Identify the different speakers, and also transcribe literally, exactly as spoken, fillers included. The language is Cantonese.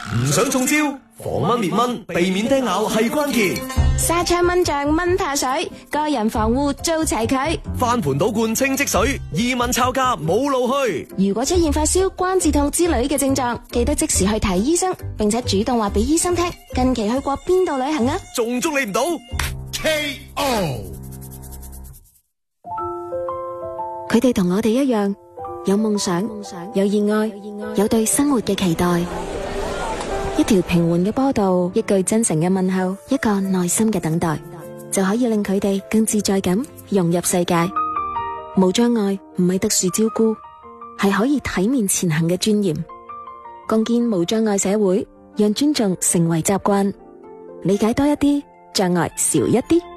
Speaker 1: 唔想中招，防蚊滅蚊，避免叮咬係關鍵。
Speaker 2: 紗窗蚊帳蚊怕水，個人防護做齊佢。
Speaker 1: 翻盤倒罐清積水，易蚊抄家冇路去。
Speaker 2: 如果出現發燒、關節痛之類嘅症狀，記得即時去睇醫生，並且主動話俾醫生聽近期去過邊度旅行啊！
Speaker 1: 仲捉你唔到 K O。
Speaker 3: 佢哋同我哋一樣，有夢想，有熱愛，有對生活嘅期待。一條平緩嘅波道，一句真誠嘅問候，一個耐心嘅等待，就可以令佢哋更自在咁融入世界。無障礙唔係特殊照顧，係可以體面前行嘅尊嚴。共建無障礙社會，讓尊重成為習慣，理解多一啲，障礙少一啲。